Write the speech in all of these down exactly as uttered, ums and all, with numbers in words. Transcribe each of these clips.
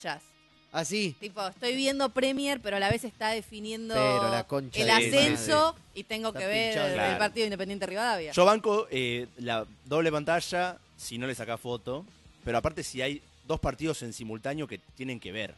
Jazz. ¿Ah, sí? Tipo, estoy viendo Premier, pero a la vez está definiendo Pero la concha el de ascenso y tengo Está que ver pinchado. el Claro. partido Independiente Rivadavia. Yo banco eh, la doble pantalla si no le sacás foto, pero aparte si hay dos partidos en simultáneo que tienen que ver.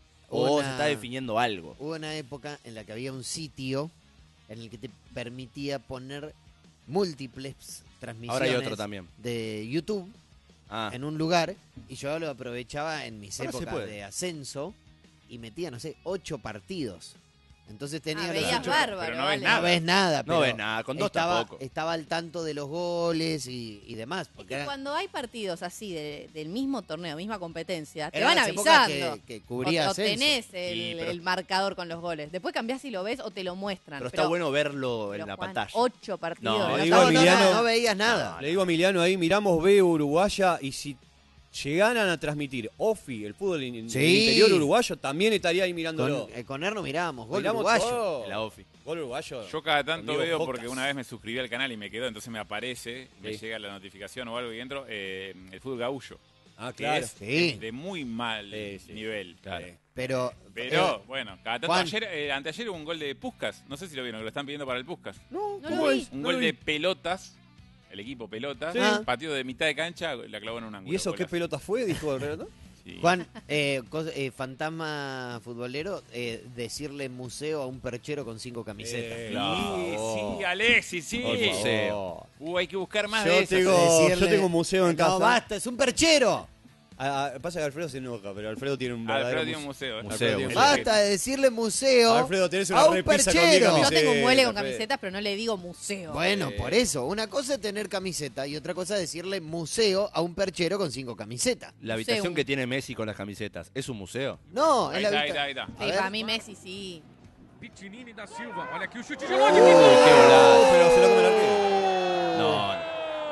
O Una- se está definiendo algo. Hubo una época en la que había un sitio en el que te permitía poner múltiples transmisiones Ahora hay otro también. de YouTube Ah, en un lugar y yo lo aprovechaba en mis Ahora se épocas puede. de ascenso y metía, no sé, ocho partidos. Entonces tenía Ah, los veías ocho- bárbaro. pero no ves vale. No ves nada, No pero ves nada, con dos estaba, tampoco. estaba al tanto de los goles y, y demás. Es Porque que eran- cuando hay partidos así de- del mismo torneo, misma competencia, te eran van las épocas avisando. Que, que cubría o, o ascenso. tenés el, Y, pero- el marcador con los goles. Después cambiás si lo ves o te lo muestran. pero está bueno verlo pero, en la Juan, pantalla. Ocho partidos. No, de la digo, No, tabla. no, no, Emiliano- no veías nada. Le digo a Emiliano ahí, miramos B Uruguaya y si llegaran a transmitir Ofi, el fútbol in- Sí. del interior uruguayo, también estaría ahí mirándolo. Con, eh, con Erno mirábamos, gol Miramos uruguayo. todo. La OFI. Gol uruguayo. Yo cada tanto Con Diego veo, porque Pocas. una vez me suscribí al canal y me quedó, entonces me aparece, me Sí. llega la notificación o algo y entro, eh, el fútbol gaullo. Ah, que claro. es Sí. de muy mal Sí, sí. nivel. Claro. Eh, Pero, Pero, eh, bueno, cada tanto. Juan. Ayer, eh, anteayer hubo un gol de Puskás. No sé si lo vieron, que lo están pidiendo para el Puskás. No, No ¿cómo lo vi. es? Un No gol lo vi. de pelotas. El equipo pelotas. Sí. Partido de mitad de cancha, la clavó en un ángulo. ¿Y eso qué golazo. pelota fue? Dijo el relator. Sí. Juan, eh, cos- eh, fantasma futbolero, eh, decirle museo a un perchero con cinco camisetas. Eh, Sí, Claro. sí, Alexis, sí. Por favor. Uh, hay que buscar más Yo de esas. tengo- Decirle- yo tengo un museo en No, casa. basta, es un perchero. Ah, ah, pasa que Alfredo se enoja, pero Alfredo tiene un Ah, verdadero Alfredo tiene un museo. eh. Museo, Alfredo tiene un museo. Basta de decirle museo Alfredo, tenés una a un repisa con mi perchero. Yo camiseta. tengo un mueble con Alfredo. camisetas, pero no le digo museo. Bueno, Eh. por eso. Una cosa es tener camiseta y otra cosa es decirle museo a un perchero con cinco camisetas. La Museo. habitación que tiene Messi con las camisetas, ¿es un museo? No, es Ahí la está, ahí habita- está, ahí está. A Sí, ver. para mí Messi sí. Pitinini da Silva, olha aqui o chute de Uy, longe. qué golazo. Pero se lo come el arquero. No, no.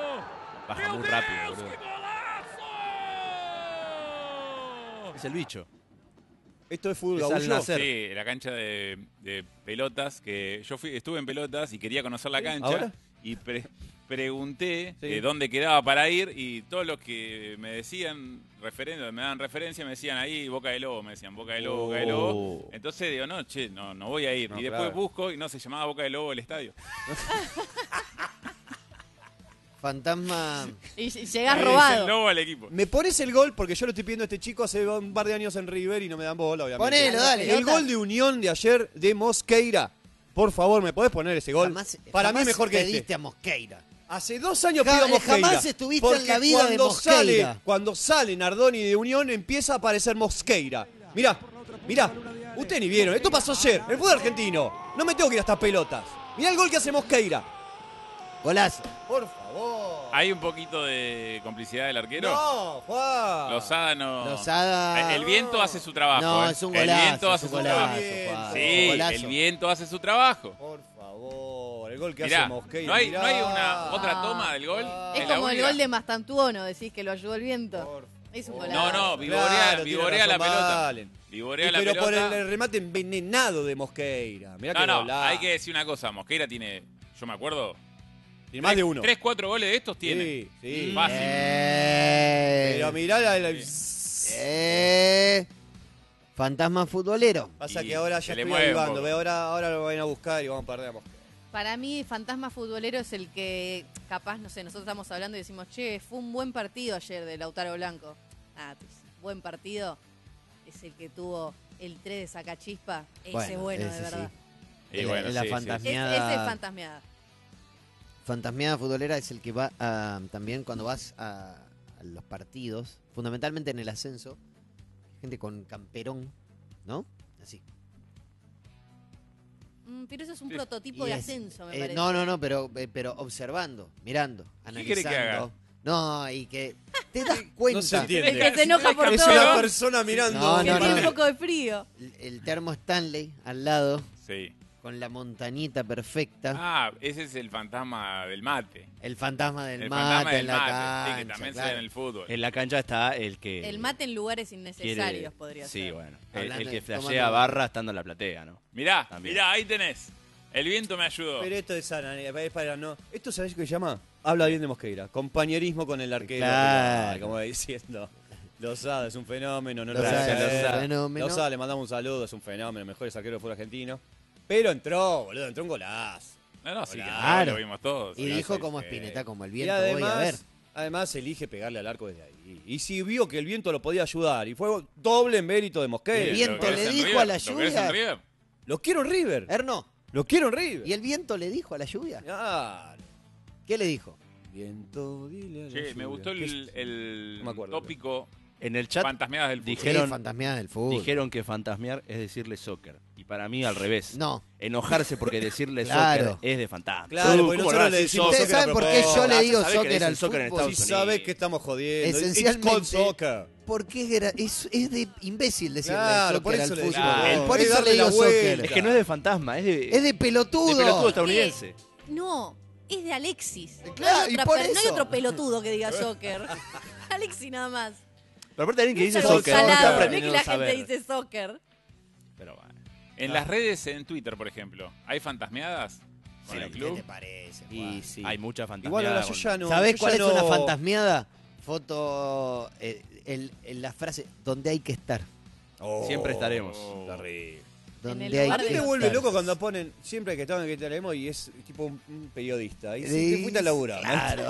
Baja muy rápido, Deus, boludo. que golaço! Es el bicho. Esto es fútbol Es al gaullo. nacer. Sí, la cancha de, de pelotas, que yo fui, estuve en pelotas y quería conocer la ¿Sí? cancha. ¿Ahora? Y pre- pregunté Sí. eh, dónde quedaba para ir y todos los que me decían, referen- me daban referencia, me decían ahí Boca de Lobo, me decían Boca de Lobo, Boca de Lobo. Oh. Entonces digo, no, che, no, no voy a ir. No, y después claro. busco y no, se llamaba Boca de Lobo el estadio. Fantasma. Y y llegás Ahí dice robado. el Lobo al equipo. Me pones el gol porque yo lo estoy pidiendo a este chico hace un par de años en River y no me dan bola, obviamente. Ponelo, dale. El gol de Unión de ayer de Mosqueira. Por favor, ¿me podés poner ese gol? Jamás- Para mí jamás mejor que pediste este. a Mosqueira. Hace dos años Ja- pido a Mosqueira. jamás estuviste porque en la vida de cuando Mosqueira. Sale, cuando sale Nardoni de Unión empieza a aparecer Mosqueira. Mirá, mirá. Ustedes ni vieron. Esto pasó ayer. El fútbol argentino. No me tengo que ir a estas pelotas. Mirá el gol que hace Mosqueira. Golazo. Por favor. ¿Hay un poquito de complicidad del arquero? No, Juan. Lozada no. Lozada. El viento hace su trabajo. No, ¿eh? es un El golazo. viento es hace un su golazo, trabajo. Juan, Sí, golazo. el viento hace su trabajo. Por favor. El gol que Mirá, hace Mosqueira. ¿no hay, mirá. no hay una otra toma del gol? Ah. Es ¿Es la como el única? gol de Mastantuono, decís que lo ayudó el viento. Por Es un favor. golazo. No, no, vivorea, Claro, tiene vivorea la razón, pelota. Valen. Vivorea Y la pero pelota. por el, el remate envenenado de Mosqueira. Mirá No, que no, golazo. hay que decir una cosa. Mosqueira tiene, yo me acuerdo, Tiene más de uno. tres, cuatro goles de estos tiene. Sí, sí. Fácil. Eh, Pero mirá la, la- eh, Fantasma futbolero. Pasa Y que ahora se ya le estoy mueve un avivando. poco. Ve, Ahora, ahora lo van a buscar y vamos a perder a Mosqueira. Para mí, fantasma futbolero es el que, capaz, no sé, nosotros estamos hablando y decimos, che, fue un buen partido ayer de Lautaro Blanco. Ah, pues, buen partido es el que tuvo el tres de Sacachispa. Ese Bueno, bueno, ese de verdad. sí. Y La- bueno, la sí, sí, fantasía. sí. Es- Fantasmeada. ese es fantasmeada. Fantasmeada futbolera es el que va a, también cuando vas a, a los partidos, fundamentalmente en el ascenso, gente con camperón, ¿no? Así. Mm, pero eso es un Sí. prototipo Y de es- ascenso, me eh, parece. no, no, no, pero, eh, pero observando, mirando, ¿Qué quiere que analizando. haga? No, y que te das cuenta. No se entiende. El que se enoja por Es todo. una persona mirando. No, Que no, tiene no. un poco de frío. El, el termo Stanley al lado, Sí. con la montañita perfecta. Ah, ese es el fantasma del mate. El fantasma del El mate fantasma en del la mate. cancha. Sí, que también se ve claro. en el fútbol. En la cancha está el que... El mate en lugares innecesarios quiere- podría Sí, ser. bueno. El, Hablando el de- que tomando- flashea barra estando en la platea, ¿no? Mirá, También. mirá, ahí tenés. El viento me ayudó. Pero esto es sana, es para no. ¿Esto sabés qué se llama? Habla bien de Mosqueira. Compañerismo con el arquero. Claro. Como diciendo. Lozada es un fenómeno, no lo Lozada sé. es un Lozada. fenómeno. Lozada, le mandamos un saludo, es un fenómeno, mejor arquero del fútbol argentino. Pero entró, boludo, entró un golazo. No, no, sí, que Claro. lo vimos todos. Y Golazo dijo y como fe. Spinetta, como el Y viento, voy a ver. además, además elige pegarle al arco desde ahí. Y si vio que el viento lo podía ayudar, y fue doble mérito de Mosquera. El viento ¿Lo querés le en dijo River? a la ¿Lo querés lluvia? en River? Lo quiero en River. Erno, Lo quiero en River. ¿y el viento le dijo a la lluvia? Claro. ¿Qué le dijo? Viento, dile a la Che, me lluvia. gustó ¿Qué el, es? el No me acuerdo, tópico En el chat fantasmeadas del fútbol. Dijeron- Sí, fantasmeada del fútbol. dijeron que fantasmear es decirle soccer. Y para mí al revés. No. Enojarse porque decirle Claro. soccer es de fantasma. Claro, Uh, porque ¿cómo nosotros vas a le decir decimos soccer? ¿Ustedes saben por qué yo propósito. le Ah, digo se sabe que le soccer dicen al soccer en fútbol? Estados Si Unidos. sabes que estamos jodiendo. Esencialmente- It's called soccer. Porque era, es, es de imbécil decirle Claro, soccer por eso al le fútbol. decimos, Claro. Por es eso darle le digo la vuelta. soccer. Es que no es de fantasma, es de, Es de pelotudo. de pelotudo estadounidense. No, es de Alexis. Claro, no, hay y otra por per- no hay eso. otro pelotudo que diga soccer. Alexis nada más. Pero aparte alguien que dice Es algo soccer no salado, está no es que pretendiendo la saber. gente dice soccer. Pero bueno. En las redes, en Twitter, por ejemplo, ¿hay fantasmeadas con el ¿Qué club? te parece, Y Juan? sí. Hay mucha fantasía. Igual ahora yo ya no. ¿Sabés yo cuál ya es no- una fantasmeada? Foto, eh, el- el- la frase, donde hay que estar. Oh, Siempre estaremos. terrible. Donde el hay lugar A mí que me de vuelve estar. loco cuando ponen siempre que estaban en que tenemos y es tipo un, un periodista. Y Sí, si te fuiste a laburar. Claro.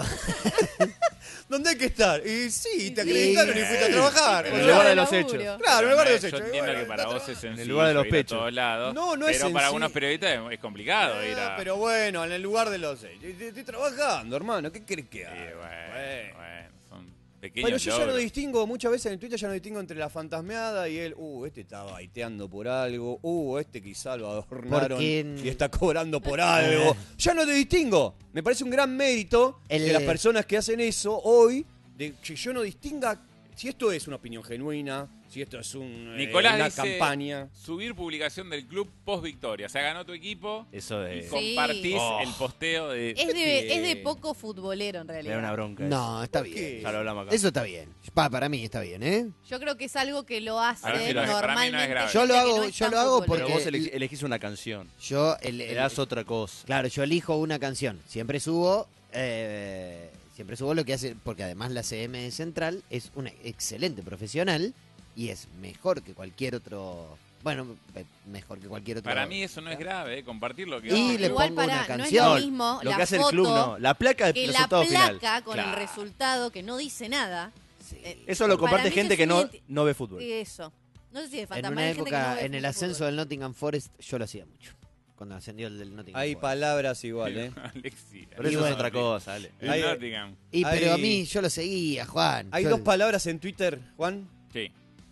¿Dónde hay que estar? Y sí, te Sí. acreditaron y fuiste a trabajar. En O el sea, lugar de los laburo. hechos. Claro, en Pero el lugar de no los es- hechos. Yo entiendo Bueno, que para está vos es tra- sencillo el lugar de los ir a pechos. todos lados. No, no es Pero para sencillo. algunos periodistas es- es complicado ir Ah, a... pero bueno, en el lugar de los hechos. Estoy, estoy trabajando, hermano. ¿Qué querés que Sí, haga? bueno, Bueno. bueno, son pequeños Pero yo ya no logros. distingo, muchas veces en Twitter ya no distingo entre la fantasmeada y el, uh, este está baiteando por algo, uh, este quizá lo adornaron Porque en- y está cobrando por algo. Ya no te distingo. Me parece un gran mérito El- de las personas que hacen eso hoy, de que yo no distinga si esto es una opinión genuina, si esto es un, eh, Nicolás una dice, campaña. subir publicación del club post victoria. O sea, ganó tu equipo Eso y es. Sí. compartís Oh. el posteo de... Es de, es de Sí. poco futbolero en Me da una realidad. bronca. No, está ¿Por qué? bien. eso. Ya lo hablamos acá. Eso está bien. Pa, para mí está bien, ¿eh? Yo creo que es algo que lo hace Para mí no es- para mí no es normalmente. grave. Yo lo gente que hago- no es yo tan lo hago futbolera. Pero porque- vos ele- elegís una canción. Yo, el, Le el- das otra cosa. claro, yo elijo una canción. Siempre subo, eh, siempre subo lo que hace, porque además la C M de Central es una excelente profesional y es mejor que cualquier otro, bueno, eh, mejor que cualquier otro. Para mí eso no es grave, eh, compartir lo que... Y le Igual pongo para, una no es canción. lo mismo Lo la que hace foto el club no. La placa de que la resultado final. placa con el Claro. resultado que no dice nada. Sí. Eh, Eso lo Para comparte mí gente es que un no, identi- no ve fútbol. Eso. No sé si es En fantasma. una hay gente que época, no ve en el fútbol. ascenso del Nottingham Forest, yo lo hacía mucho. Cuando ascendió el del Nottingham Hay Forest. palabras igual, ¿eh? Alexis. Pero Y eso bueno. es otra cosa, dale. El Hay- Nottingham. Y pero a hay- mí yo lo seguía, Juan. Hay Yo- dos palabras en Twitter, Juan. Sí.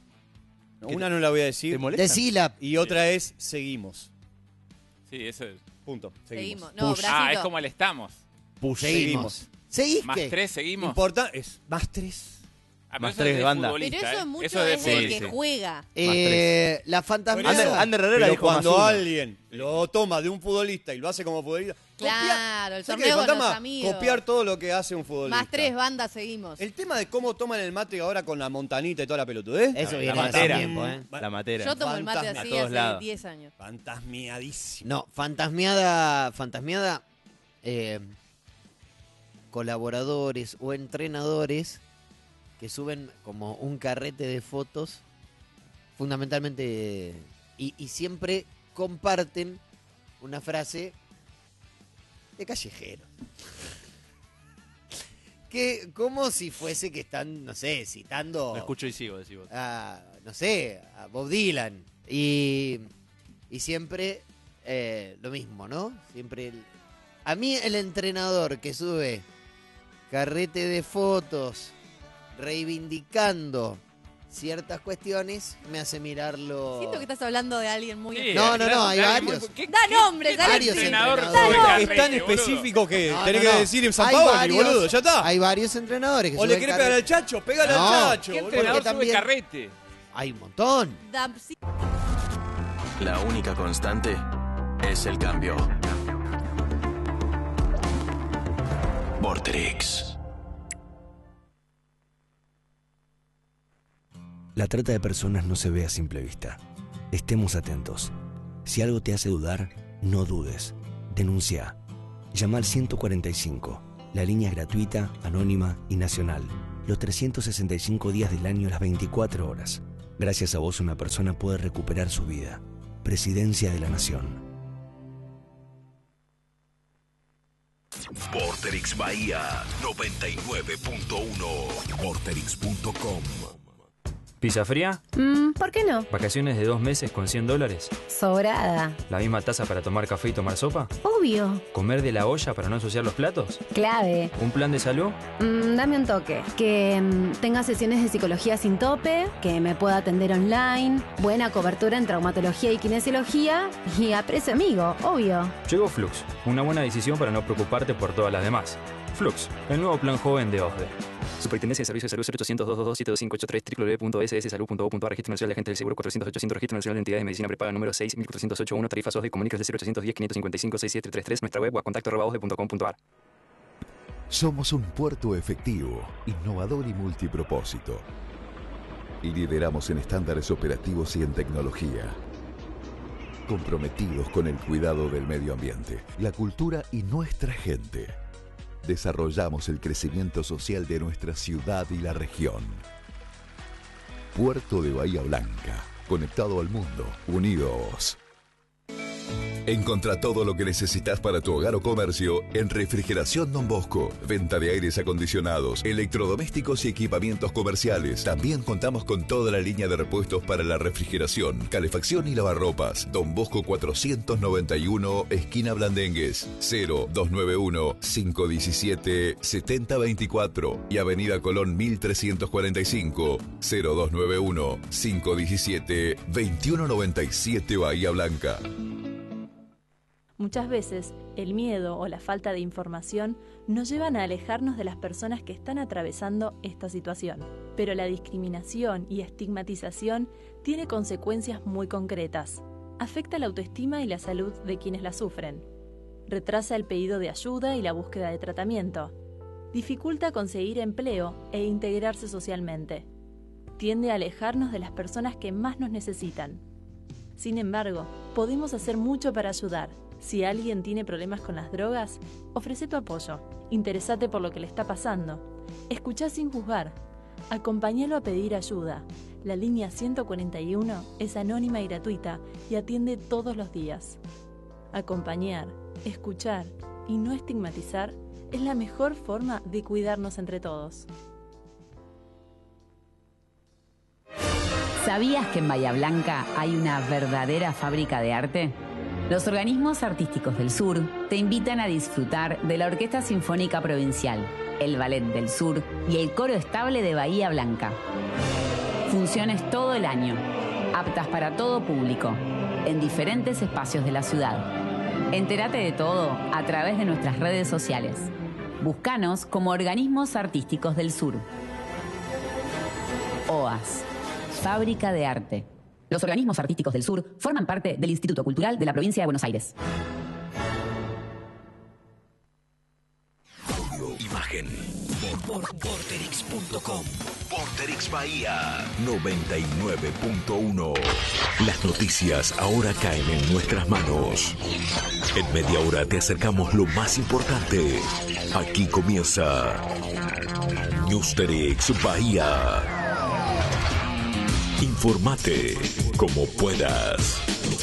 ¿Qué Una no la voy a ¿Te decir molesta? Decila. y otra es seguimos. Sí, eso es... Punto. Seguimos. Seguimos. No, Push. Bracito. Ah, es como el estamos. Push. Seguimos. ¿Seguís Más qué? tres, seguimos. Importa es más tres. Ah, pero Más eso tres es de banda. Pero futbolista, eso ¿eh? es mucho Eso es de desde el sí, que sí. juega. Eh, la fantasma. Ander, Ander Herrera Pero dijo más cuando uno. alguien lo toma de un futbolista y lo hace como futbolista. Claro, el ¿sabes qué? torneo con Fantasma, los amigos. Copiar todo lo que hace un futbolista. Más tres bandas seguimos. El tema de cómo toman el mate ahora con la montanita y toda la pelotudez. Eso La viene hace matera. tiempo, ¿eh? La matera. Yo tomo el mate fantasma, así a todos hace lados. diez años. Fantasmeadísimo. No, fantasmeada, fantasmeada, eh, colaboradores o entrenadores que suben como un carrete de fotos, fundamentalmente, y, y siempre comparten una frase de callejero. Que como si fuese que están, no sé, citando... Lo escucho y sigo, decís vos. a, no sé, a Bob Dylan. Y, y siempre eh, lo mismo, ¿no? Siempre el- a mí el entrenador que sube carrete de fotos reivindicando ciertas cuestiones me hace mirarlo. Siento que estás hablando de alguien muy... Sí, No, no, no, hay dale, varios. muy- ¿qué- Da qué- nombres, qué dale. Varios entrenador entrenadores. sube Da carrete, Es tan boludo? específico que No, tenés no, que no. decir en San Hay Paolo, varios- boludo, ya está. Hay varios entrenadores que O le suben querés carre- pegar al chacho, pégale No. al chacho. ¿Qué boludo. entrenador Porque sube también- carrete? Hay un montón. Da- sí. La única constante es el cambio. Vorterix. La trata de personas no se ve a simple vista. Estemos atentos. Si algo te hace dudar, no dudes. Denuncia. Llama al ciento cuarenta y cinco. La línea es gratuita, anónima y nacional. los trescientos sesenta y cinco días del año, las veinticuatro horas. Gracias a vos una persona puede recuperar su vida. Presidencia de la Nación. Vorterix Bahía noventa y nueve punto uno. Vorterix punto com. ¿Pizza fría? Mm, ¿por qué no? ¿Vacaciones de dos meses con cien dólares? Sobrada. ¿La misma taza para tomar café y tomar sopa? Obvio. ¿Comer de la olla para no ensuciar los platos? Clave. ¿Un plan de salud? Mm, dame un toque. Que mm, tenga sesiones de psicología sin tope, que me pueda atender online, buena cobertura en traumatología y kinesiología y a precio amigo, obvio. Llegó Flux, una buena decisión para no preocuparte por todas las demás. Flux, el nuevo plan joven de O S D E. Superintendencia de Servicios de Salud cero ochocientos, doscientos veintidós, siete dos cinco ocho tres, doble u doble u doble u punto s s salud punto gov punto a r, Registro Nacional de Agentes del Seguro cuatrocientos ochocientos, Registro Nacional de Entidades de Medicina Prepaga número seis mil cuatrocientos ochenta y uno, tarifas O S D E, comunicas de cero ochocientos diez, quinientos cincuenta y cinco, sesenta y siete treinta y tres, nuestra web o a contacto arroba o s d e punto com punto a r. Somos un puerto efectivo, innovador y multipropósito. Y lideramos en estándares operativos y en tecnología. Comprometidos con el cuidado del medio ambiente, la cultura y nuestra gente. Desarrollamos el crecimiento social de nuestra ciudad y la región. Puerto de Bahía Blanca, conectado al mundo, unidos. Encontrá todo lo que necesitas para tu hogar o comercio en Refrigeración Don Bosco. Venta de aires acondicionados, electrodomésticos y equipamientos comerciales. También contamos con toda la línea de repuestos para la refrigeración, calefacción y lavarropas. Don Bosco cuatrocientos noventa y uno, esquina Blandengues, cero dos nueve uno, cinco uno siete, siete cero dos cuatro y Avenida Colón mil trescientos cuarenta y cinco, cero dos nueve uno, cinco uno siete, dos uno nueve siete Bahía Blanca. Muchas veces, el miedo o la falta de información nos llevan a alejarnos de las personas que están atravesando esta situación. Pero la discriminación y estigmatización tiene consecuencias muy concretas. Afecta la autoestima y la salud de quienes la sufren. Retrasa el pedido de ayuda y la búsqueda de tratamiento. Dificulta conseguir empleo e integrarse socialmente. Tiende a alejarnos de las personas que más nos necesitan. Sin embargo, podemos hacer mucho para ayudar. Si alguien tiene problemas con las drogas, ofrece tu apoyo. Interesate por lo que le está pasando. Escuchá sin juzgar. Acompáñalo a pedir ayuda. La línea ciento cuarenta y uno es anónima y gratuita y atiende todos los días. Acompañar, escuchar y no estigmatizar es la mejor forma de cuidarnos entre todos. ¿Sabías que en Bahía Blanca hay una verdadera fábrica de arte? Los organismos artísticos del sur te invitan a disfrutar de la Orquesta Sinfónica Provincial, el Ballet del Sur y el Coro Estable de Bahía Blanca. Funciones todo el año, aptas para todo público, en diferentes espacios de la ciudad. Entérate de todo a través de nuestras redes sociales. Búscanos como Organismos Artísticos del Sur. O A S, Fábrica de Arte. Los organismos artísticos del sur forman parte del Instituto Cultural de la Provincia de Buenos Aires. Imagen. Vorterix punto com. Vorterix Bahía noventa y nueve punto uno. Las noticias ahora caen en nuestras manos. En media hora te acercamos lo más importante. Aquí comienza Newsterix Bahía. Informate como puedas.